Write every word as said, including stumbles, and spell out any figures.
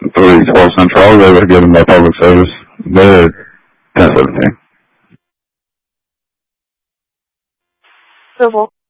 three Sports Central, they were given by Public Service. They're ten seventeen. Approval.